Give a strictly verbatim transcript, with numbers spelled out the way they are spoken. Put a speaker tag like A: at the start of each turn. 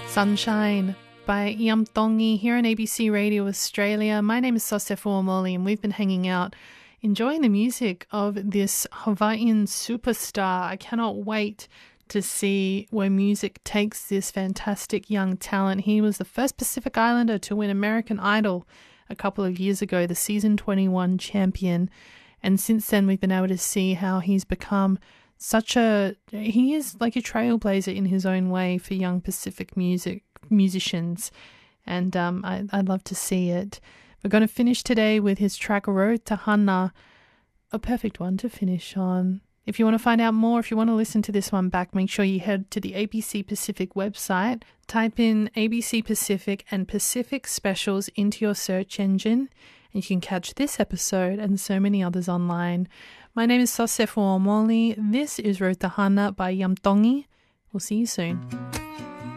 A: Sunshine by Yamtongi here on A B C Radio Australia. My name is Sosefo Omoli and we've been hanging out enjoying the music of this Hawaiian superstar. I cannot wait to see where music takes this fantastic young talent. He was the first Pacific Islander to win American Idol a couple of years ago, the season twenty-one champion. And since then we've been able to see how he's become such a, he is like a trailblazer in his own way for young Pacific music musicians. And um, I, I'd love to see it. We're going to finish today with his track Road to Hana, a perfect one to finish on. If you want to find out more, if you want to listen to this one back, make sure you head to the A B C Pacific website, type in A B C Pacific and Pacific Specials into your search engine, and you can catch this episode and so many others online. My name is Sosefo Omoli. This is Road to Hana by Yamtongi. We'll see you soon.